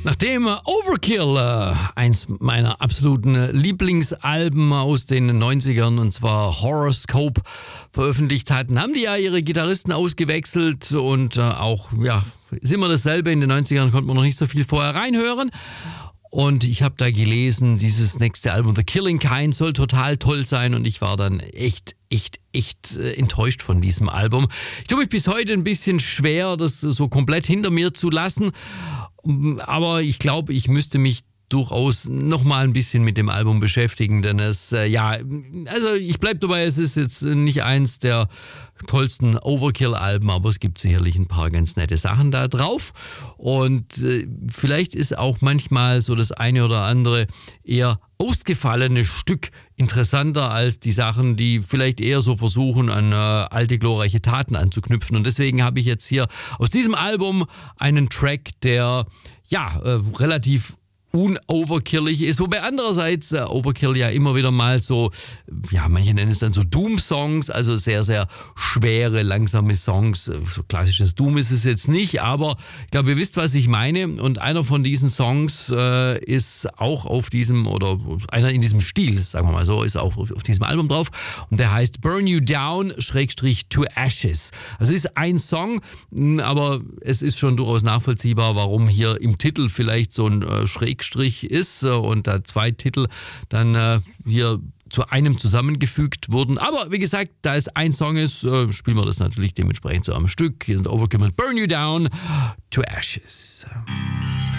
Nachdem Overkill, eins meiner absoluten Lieblingsalben aus den 90ern, und zwar Horoscope, veröffentlicht hatten, haben die ja ihre Gitarristen ausgewechselt und auch, ja, ist immer dasselbe. In den 90ern konnte man noch nicht so viel vorher reinhören. Und ich habe da gelesen, dieses nächste Album, The Killing Kind, soll total toll sein. Und ich war dann echt enttäuscht von diesem Album. Ich tue mich bis heute ein bisschen schwer, das so komplett hinter mir zu lassen. Aber ich glaube, ich müsste mich durchaus noch mal ein bisschen mit dem Album beschäftigen, denn also ich bleibe dabei, es ist jetzt nicht eins der tollsten Overkill-Alben, aber es gibt sicherlich ein paar ganz nette Sachen da drauf und vielleicht ist auch manchmal so das eine oder andere eher ausgefallene Stück interessanter als die Sachen, die vielleicht eher so versuchen, an alte glorreiche Taten anzuknüpfen. Und deswegen habe ich jetzt hier aus diesem Album einen Track, der relativ unoverkillig ist, wobei andererseits Overkill ja immer wieder mal so, ja, manche nennen es dann so Doom-Songs, also sehr, sehr schwere, langsame Songs. So klassisches Doom ist es jetzt nicht, aber ich glaube, ihr wisst, was ich meine. Und einer von diesen Songs ist auch auf diesem, oder einer in diesem Stil, sagen wir mal so, ist auch auf diesem Album drauf. Und der heißt Burn You Down / To Ashes. Also es ist ein Song, aber es ist schon durchaus nachvollziehbar, warum hier im Titel vielleicht so ein Schrägstrich ist und da zwei Titel dann hier zu einem zusammengefügt wurden. Aber wie gesagt, da es ein Song ist, spielen wir das natürlich dementsprechend so am Stück. Hier sind Overkill mit Burn You Down to Ashes.